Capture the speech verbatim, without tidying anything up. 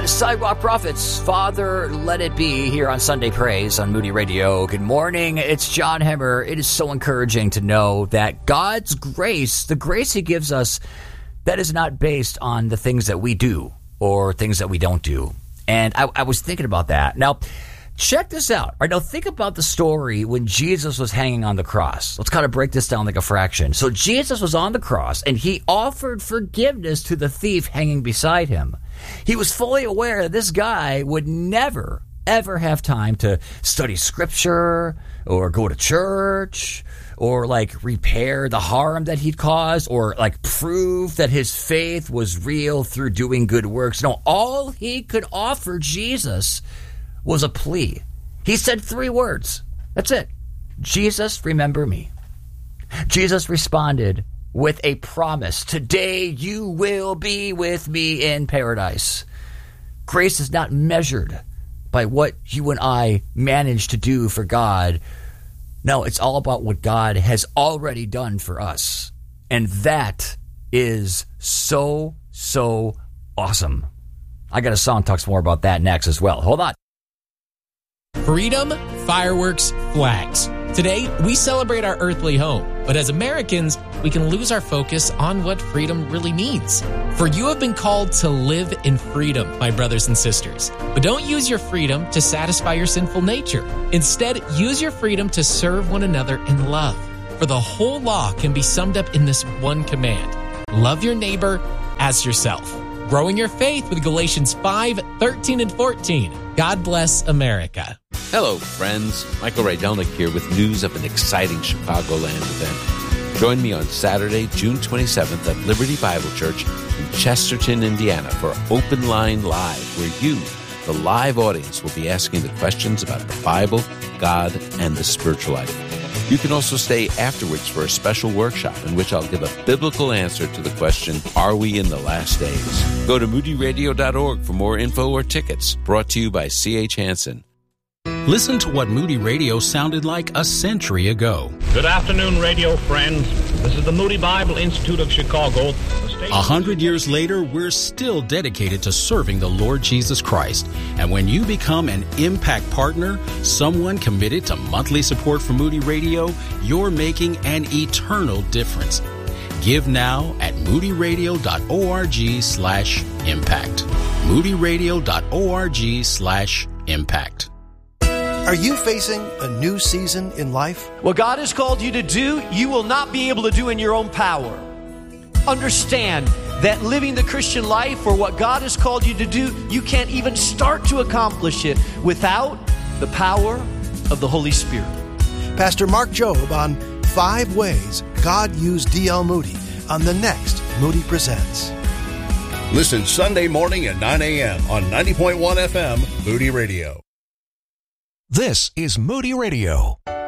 Sidewalk Prophets, Father, Let It Be, here on Sunday Praise on Moody Radio. Good morning, it's John Hemmer. It is so encouraging to know that God's grace, the grace He gives us, that is not based on the things that we do or things that we don't do. And I, I was thinking about that. Now, check this out. All right, now think about the story when Jesus was hanging on the cross. Let's kind of break this down like a fraction. So Jesus was on the cross, and He offered forgiveness to the thief hanging beside Him. He was fully aware that this guy would never, ever have time to study Scripture or go to church or, like, repair the harm that he'd caused or, like, prove that his faith was real through doing good works. No, all he could offer Jesus was a plea. He said three words. That's it. Jesus, remember me. Jesus responded with a promise. Today you will be with me in paradise. Grace is not measured by what you and I manage to do for God. No, it's all about what God has already done for us. And that is so, so awesome. I got a song that talks more about that next as well. Hold on. Freedom, fireworks, flags. Today, we celebrate our earthly home, but as Americans, we can lose our focus on what freedom really means. For you have been called to live in freedom, my brothers and sisters. But don't use your freedom to satisfy your sinful nature. Instead, use your freedom to serve one another in love. For the whole law can be summed up in this one command: love your neighbor as yourself. Growing your faith with Galatians five, thirteen, and fourteen. God bless America. Hello, friends. Michael Rydelnik here with news of an exciting Chicagoland event. Join me on Saturday, June twenty-seventh at Liberty Bible Church in Chesterton, Indiana for Open Line Live, where you, the live audience, will be asking the questions about the Bible, God, and the spiritual life. You can also stay afterwards for a special workshop in which I'll give a biblical answer to the question, are we in the last days? Go to moody radio dot org for more info or tickets. Brought to you by C H Hansen. Listen to what Moody Radio sounded like a century ago. Good afternoon, radio friends. This is the Moody Bible Institute of Chicago. A hundred years later, we're still dedicated to serving the Lord Jesus Christ. And when you become an Impact Partner, someone committed to monthly support for Moody Radio, you're making an eternal difference. Give now at moody radio dot org slash impact. moody radio dot org slash impact. Are you facing a new season in life? What God has called you to do, you will not be able to do in your own power. Understand that living the Christian life, or what God has called you to do, you can't even start to accomplish it without the power of the Holy Spirit. Pastor Mark Jobe on five ways God used D L Moody on the next Moody Presents. Listen Sunday morning at nine a.m. on ninety point one F M, Moody Radio. This is Moody Radio.